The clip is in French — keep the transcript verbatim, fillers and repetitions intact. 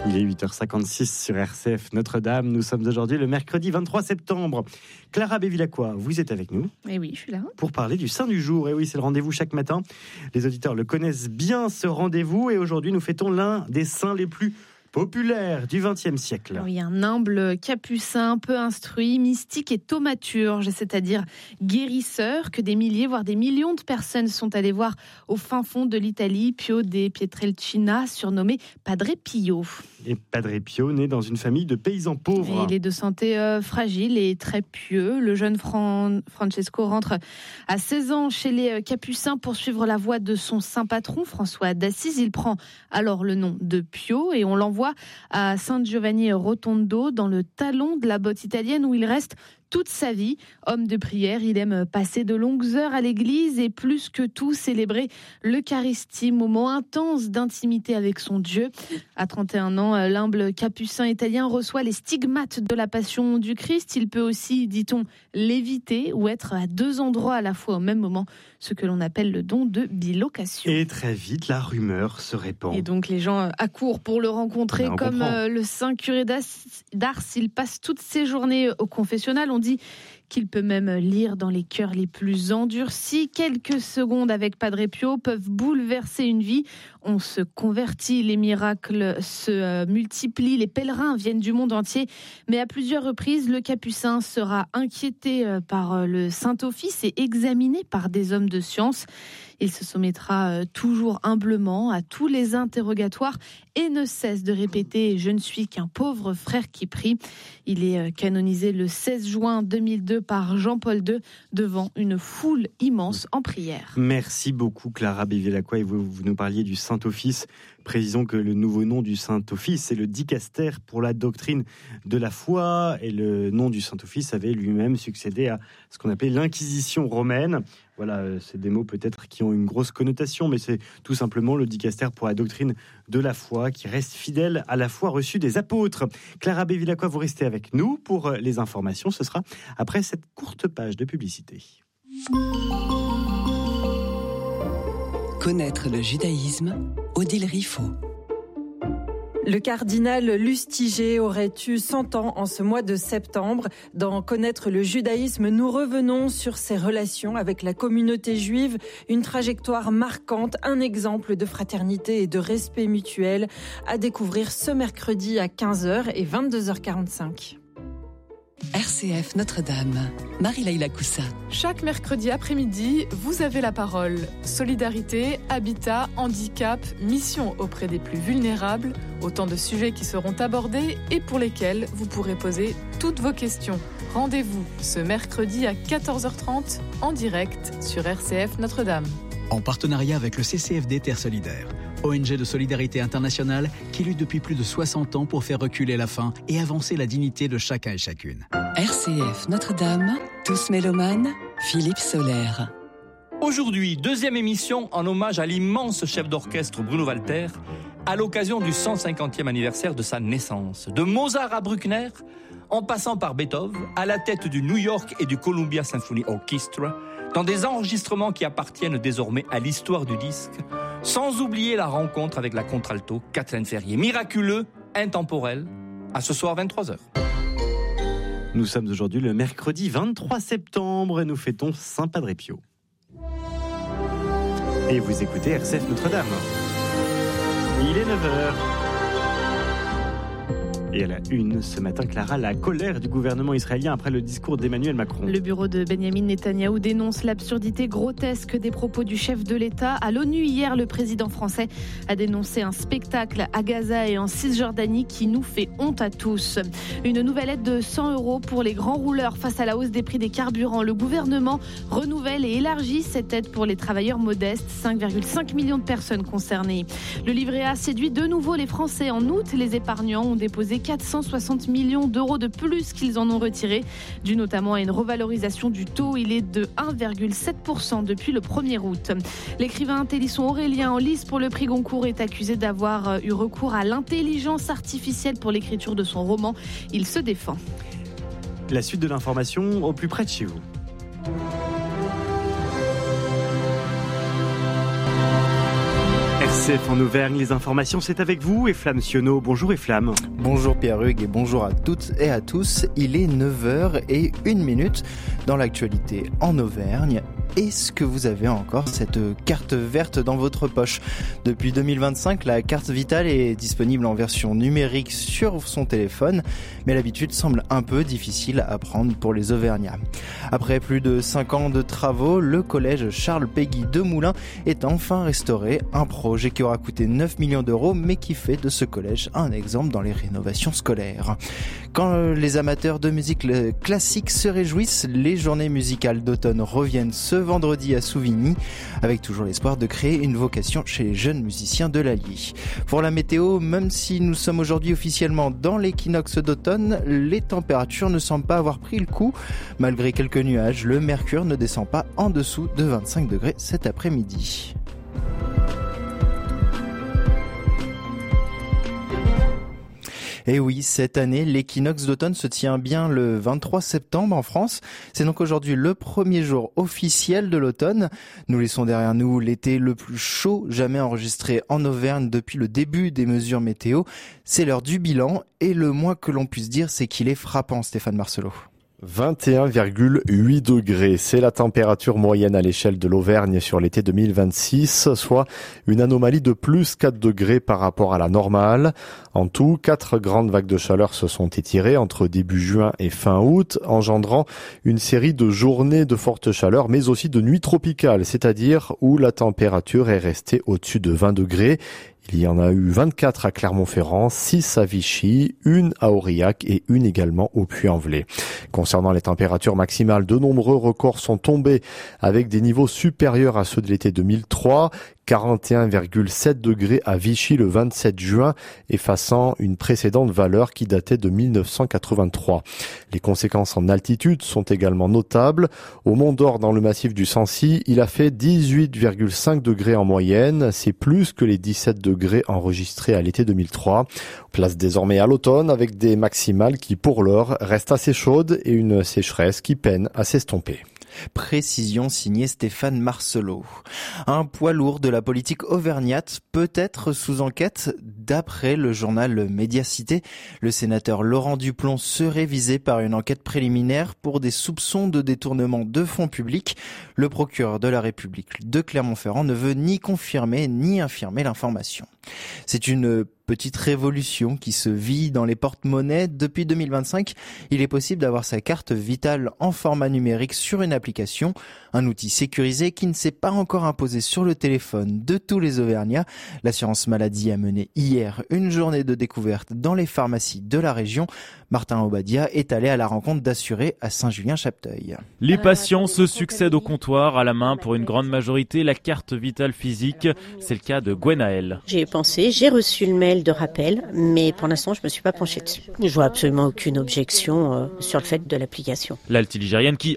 Il est huit heures cinquante-six sur R C F Notre-Dame. Nous sommes aujourd'hui le mercredi vingt-trois septembre. Clara Bévilacqua, vous êtes avec nous. Et oui, je suis là. Pour parler du Saint du jour. Et oui, c'est le rendez-vous chaque matin. Les auditeurs le connaissent bien, ce rendez-vous. Et aujourd'hui, nous fêtons l'un des saints les plus populaire du vingtième siècle. Oui, un humble capucin, peu instruit, mystique et thaumaturge, c'est-à-dire guérisseur, que des milliers, voire des millions de personnes sont allées voir au fin fond de l'Italie, Pio de Pietrelcina, surnommé Padre Pio. Et Padre Pio, né dans une famille de paysans pauvres. Et il est de santé euh, fragile et très pieux. Le jeune Fran- Francesco rentre à seize ans chez les capucins pour suivre la voie de son saint patron, François d'Assise. Il prend alors le nom de Pio et on l'envoie à San Giovanni Rotondo, dans le talon de la botte italienne où il reste toute sa vie. Homme de prière, il aime passer de longues heures à l'église et plus que tout célébrer l'Eucharistie, moment intense d'intimité avec son Dieu. À trente et un ans, l'humble capucin italien reçoit les stigmates de la passion du Christ. Il peut aussi, dit-on, léviter ou être à deux endroits à la fois au même moment, ce que l'on appelle le don de bilocation. Et très vite, la rumeur se répand. Et donc les gens accourent pour le rencontrer. Ben, comme comprend. le saint curé d'Ars, il passe toutes ses journées au confessionnal. On dit qu'il peut même lire dans les cœurs les plus endurcis. Quelques secondes avec Padre Pio peuvent bouleverser une vie. On se convertit, les miracles se multiplient, les pèlerins viennent du monde entier. Mais à plusieurs reprises, le capucin sera inquiété par le Saint-Office et examiné par des hommes de science. Il se soumettra toujours humblement à tous les interrogatoires et ne cesse de répéter « Je ne suis qu'un pauvre frère qui prie ». Il est canonisé le seize juin deux mille deux par Jean-Paul deux devant une foule immense en prière. Merci beaucoup Clara Bévilacqua. Et vous, vous nous parliez du Saint-Office. Précisons que le nouveau nom du Saint-Office, c'est le dicaster pour la doctrine de la foi. Et le nom du Saint-Office avait lui-même succédé à ce qu'on appelait l'Inquisition romaine. Voilà, c'est des mots peut-être qui ont une grosse connotation, mais c'est tout simplement le dicaster pour la doctrine de la foi qui reste fidèle à la foi reçue des apôtres. Clara Bévilacqua, vous restez avec nous pour les informations. Ce sera après cette courte page de publicité. Connaître le judaïsme, Odile Riffaut. Le cardinal Lustiger aurait eu cent ans en ce mois de septembre. Dans Connaître le judaïsme, nous revenons sur ses relations avec la communauté juive, une trajectoire marquante, un exemple de fraternité et de respect mutuel à découvrir ce mercredi à quinze heures et vingt-deux heures quarante-cinq. R C F Notre-Dame, Marie-Laïla Coussa. Chaque mercredi après-midi, vous avez la parole. Solidarité, habitat, handicap, mission auprès des plus vulnérables, autant de sujets qui seront abordés et pour lesquels vous pourrez poser toutes vos questions. Rendez-vous ce mercredi à quatorze heures trente en direct sur R C F Notre-Dame. En partenariat avec le C C F D Terre Solidaire, O N G de solidarité internationale qui lutte depuis plus de soixante ans pour faire reculer la faim et avancer la dignité de chacun et chacune. R C F Notre-Dame, tous mélomanes, Philippe Soler. Aujourd'hui, deuxième émission en hommage à l'immense chef d'orchestre Bruno Walter, à l'occasion du cent cinquantième anniversaire de sa naissance. De Mozart à Bruckner, en passant par Beethoven, à la tête du New York et du Columbia Symphony Orchestra, dans des enregistrements qui appartiennent désormais à l'histoire du disque, sans oublier la rencontre avec la contralto Kathleen Ferrier. Miraculeux, intemporel, à ce soir vingt-trois heures. Nous sommes aujourd'hui le mercredi vingt-trois septembre et nous fêtons Saint Padre Pio. Et vous écoutez R C F Notre-Dame. Il est neuf heures. Et à la une, ce matin, Clara, la colère du gouvernement israélien après le discours d'Emmanuel Macron. Le bureau de Benjamin Netanyahou dénonce l'absurdité grotesque des propos du chef de l'État. À l'ONU, hier, le président français a dénoncé un spectacle à Gaza et en Cisjordanie qui nous fait honte à tous. Une nouvelle aide de cent euros pour les grands rouleurs face à la hausse des prix des carburants. Le gouvernement renouvelle et élargit cette aide pour les travailleurs modestes. cinq virgule cinq millions de personnes concernées. Le livret A séduit de nouveau les Français. En août, les épargnants ont déposé quatre cent soixante millions d'euros de plus qu'ils en ont retiré, dû notamment à une revalorisation du taux. Il est de un virgule sept pour cent depuis le premier août. L'écrivain Télisson Aurélien, en lice pour le prix Goncourt, est accusé d'avoir eu recours à l'intelligence artificielle pour l'écriture de son roman. Il se défend. La suite de l'information au plus près de chez vous. R C R C F en Auvergne, les informations c'est avec vous et Flamme Sionneau. Bonjour et Flamme. Bonjour Pierre-Hugues et bonjour à toutes et à tous. Il est neuf heures et une minute dans l'actualité en Auvergne. Est-ce que vous avez encore cette carte verte dans votre poche ? Depuis deux mille vingt-cinq, la carte vitale est disponible en version numérique sur son téléphone, mais l'habitude semble un peu difficile à prendre pour les Auvergnats. Après plus de cinq ans de travaux, le collège Charles Péguy de Moulins est enfin restauré, un projet qui aura coûté neuf millions d'euros, mais qui fait de ce collège un exemple dans les rénovations scolaires. Quand les amateurs de musique classique se réjouissent, les journées musicales d'automne reviennent ce vendredi à Souvigny, avec toujours l'espoir de créer une vocation chez les jeunes musiciens de l'Allier. Pour la météo, même si nous sommes aujourd'hui officiellement dans l'équinoxe d'automne, les températures ne semblent pas avoir pris le coup. Malgré quelques nuages, le mercure ne descend pas en dessous de vingt-cinq degrés cet après-midi. Et oui, cette année, l'équinoxe d'automne se tient bien le vingt-trois septembre en France. C'est donc aujourd'hui le premier jour officiel de l'automne. Nous laissons derrière nous l'été le plus chaud jamais enregistré en Auvergne depuis le début des mesures météo. C'est l'heure du bilan et le moins que l'on puisse dire, c'est qu'il est frappant, Stéphane Marcelot. vingt et un virgule huit degrés, c'est la température moyenne à l'échelle de l'Auvergne sur l'été deux mille vingt-six, soit une anomalie de plus quatre degrés par rapport à la normale. En tout, quatre grandes vagues de chaleur se sont étirées entre début juin et fin août, engendrant une série de journées de forte chaleur, mais aussi de nuits tropicales, c'est-à-dire où la température est restée au-dessus de vingt degrés. Il y en a eu vingt-quatre à Clermont-Ferrand, six à Vichy, une à Aurillac et une également au Puy-en-Velay. Concernant les températures maximales, de nombreux records sont tombés avec des niveaux supérieurs à ceux de l'été deux mille trois. quarante et un virgule sept degrés à Vichy le vingt-sept juin, effaçant une précédente valeur qui datait de mille neuf cent quatre-vingt-trois. Les conséquences en altitude sont également notables. Au Mont d'Or, dans le massif du Sancy, il a fait dix-huit virgule cinq degrés en moyenne. C'est plus que les dix-sept degrés enregistrés à l'été deux mille trois. On place désormais à l'automne avec des maximales qui, pour l'heure, restent assez chaudes et une sécheresse qui peine à s'estomper. Précision signée Stéphane Marcelot. Un poids lourd de la politique auvergnate peut être sous enquête. D'après le journal Médiacité, le sénateur Laurent Duplon serait visé par une enquête préliminaire pour des soupçons de détournement de fonds publics. Le procureur de la République de Clermont-Ferrand ne veut ni confirmer ni infirmer l'information. C'est une petite révolution qui se vit dans les porte-monnaies. Depuis deux mille vingt-cinq, il est possible d'avoir sa carte vitale en format numérique sur une application, un outil sécurisé qui ne s'est pas encore imposé sur le téléphone de tous les Auvergnats. L'assurance maladie a mené hier une journée de découverte dans les pharmacies de la région. Martin Obadia est allé à la rencontre d'assurés à Saint-Julien-Chapteuil. Les patients se succèdent au comptoir, à la main pour une grande majorité la carte vitale physique. C'est le cas de Gwenaëlle. J'ai pensé, j'ai reçu le mail de rappel, mais pour l'instant je ne me suis pas penchée dessus. Je vois absolument aucune objection euh, sur le fait de l'application. L'altiligérienne qui